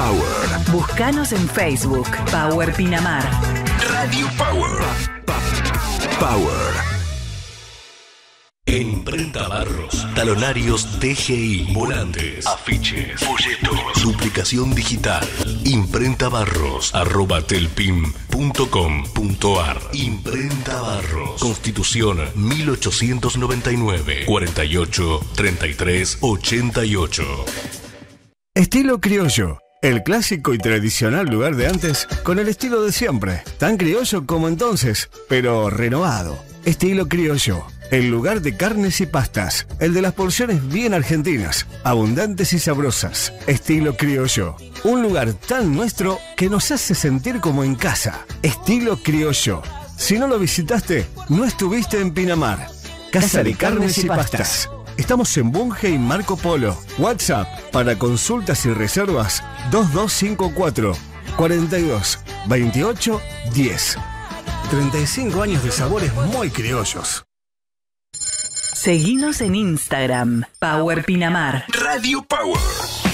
Power. Búscanos en Facebook, Power Pinamar. Radio Power. Power. En Imprenta Barros, talonarios DGI, volantes, afiches, folletos, duplicación digital. imprentabarros@telpim.com.ar. Imprenta Barros, Constitución 1899, 48 33 88. Estilo criollo. El clásico y tradicional lugar de antes con el estilo de siempre. Tan criollo como entonces, pero renovado. Estilo criollo. El lugar de carnes y pastas. El de las porciones bien argentinas, abundantes y sabrosas. Estilo criollo. Un lugar tan nuestro que nos hace sentir como en casa. Estilo criollo. Si no lo visitaste, no estuviste en Pinamar. Casa de Carnes y Pastas. Estamos en Bunge y Marco Polo. WhatsApp para consultas y reservas 2254 42 28 10. 35 años de sabores muy criollos. Seguinos en Instagram, Power Pinamar. Radio Power.